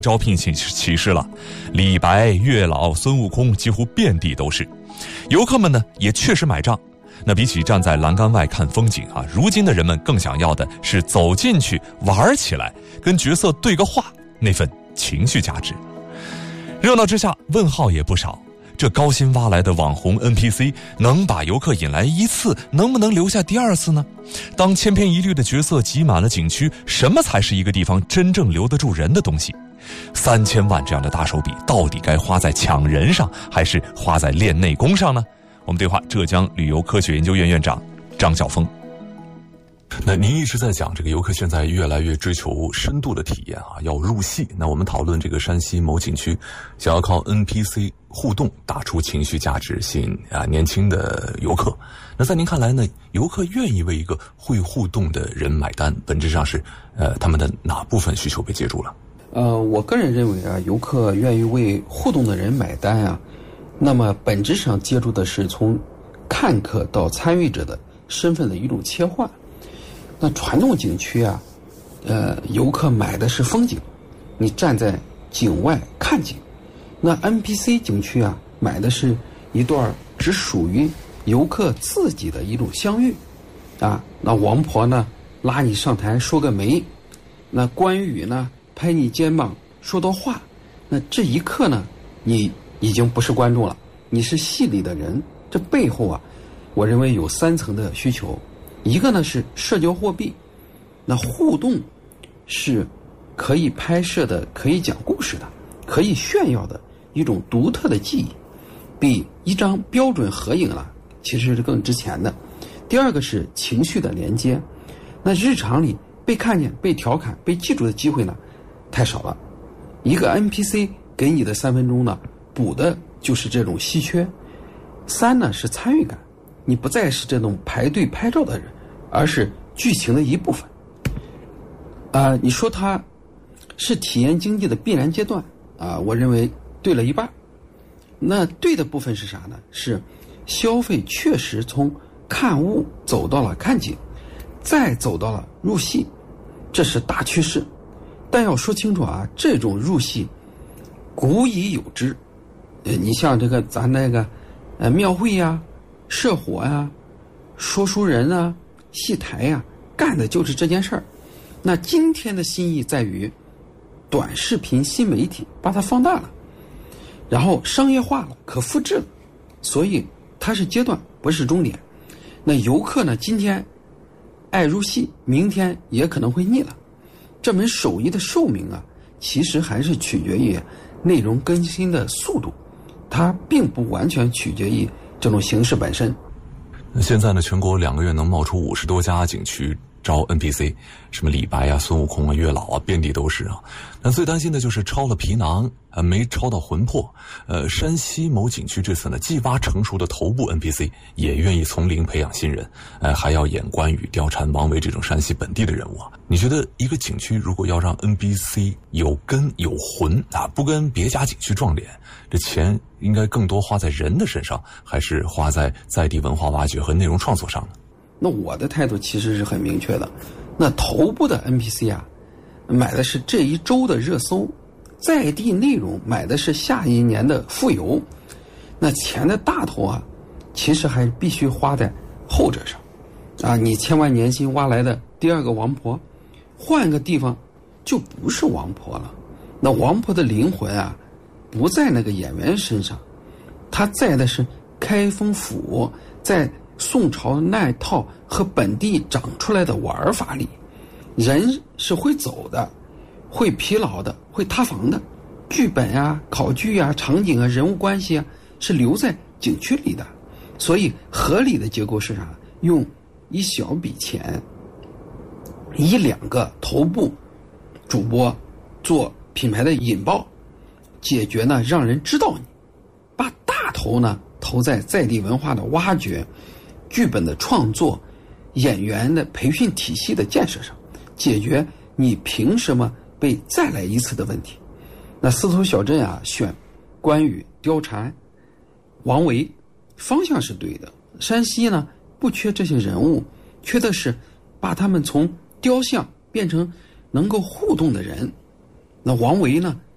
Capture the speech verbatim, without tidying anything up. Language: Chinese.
招聘启启事了，李白、月老、孙悟空几乎遍地都是。游客们呢也确实买账。那比起站在栏杆外看风景啊，如今的人们更想要的是走进去玩起来，跟角色对个话，那份情绪价值。热闹之下，问号也不少。这高薪挖来的网红 N P C 能把游客引来一次，能不能留下第二次呢？当千篇一律的角色挤满了景区，什么才是一个地方真正留得住人的东西？三千万这样的大手笔，到底该花在抢人上，还是花在练内功上呢？我们对话浙江旅游科学研究院院长张晓峰。 那您一直在讲这个游客现在越来越追求深度的体验啊，要入戏。那我们讨论这个山西某景区，想要靠 N P C 互动打出情绪价值，吸引啊年轻的游客。那在您看来呢，游客愿意为一个会互动的人买单，本质上是呃他们的哪部分需求被接住了？ 呃，我个人认为啊，游客愿意为互动的人买单啊，那么本质上接触的是从看客到参与者的身份的一种切换。那传统景区啊，呃，游客买的是风景，你站在景外看景。那 N P C 景区啊，买的是一段只属于游客自己的一种相遇。啊，那王婆呢拉你上台说个媒，那关羽呢拍你肩膀说段话，那这一刻呢，你已经不是观众了，你是戏里的人。这背后啊，我认为有三层的需求。一个呢是社交货币，那互动是可以拍摄的，可以讲故事的，可以炫耀的一种独特的记忆，比一张标准合影啊其实是更值钱的。第二个是情绪的连接，那日常里被看见、被调侃、被记住的机会呢太少了，一个 N P C 给你的三分钟呢补的就是这种稀缺。三呢是参与感，你不再是这种排队拍照的人，而是剧情的一部分。啊、呃，你说它是体验经济的必然阶段啊、呃，我认为对了一半。那对的部分是啥呢？是消费确实从看物走到了看景，再走到了入戏，这是大趋势。但要说清楚啊，这种入戏古已有之。呃，你像这个咱那个呃庙会呀、社火呀、说书人啊、戏台呀、啊，干的就是这件事儿。那今天的新意在于短视频新媒体把它放大了，然后商业化了，可复制了，所以它是阶段，不是终点。那游客呢，今天爱入戏，明天也可能会腻了。这门手艺的寿命啊，其实还是取决于内容更新的速度，它并不完全取决于这种形式本身。 现在呢，全国两个月能冒出五十多家景区招 N P C， 什么李白啊、孙悟空啊、月老啊，遍地都是啊。那最担心的就是抄了皮囊，呃，没抄到魂魄。呃，山西某景区这次呢，既挖成熟的头部 N P C， 也愿意从零培养新人，呃，还要演关羽、貂蝉、王维这种山西本地的人物啊。你觉得一个景区如果要让 N P C 有根有魂啊，不跟别家景区撞脸，这钱应该更多花在人的身上，还是花在在地文化挖掘和内容创作上呢？ 那我的态度其实是很明确的，那头部的 N P C 啊，买的是这一周的热搜，在地内容买的是下一年的富游，那钱的大头啊，其实还必须花在后者上啊！你千万年薪挖来的第二个王婆，换个地方就不是王婆了。那王婆的灵魂啊，不在那个演员身上，他在的是开封府在宋朝那套和本地长出来的玩法里。人是会走的，会疲劳的，会塌房的，剧本啊、考据啊、场景啊、人物关系啊是留在景区里的。所以合理的结构是啥？用一小笔钱，一两个头部主播做品牌的引爆，解决呢让人知道你，把大头呢投在在地文化的挖掘、剧本的创作、演员的培训体系的建设上，解决你凭什么被再来一次的问题。那丝绸小镇啊，选关羽、貂蝉、王维，方向是对的。山西呢不缺这些人物，缺的是把他们从雕像变成能够互动的人。那王维呢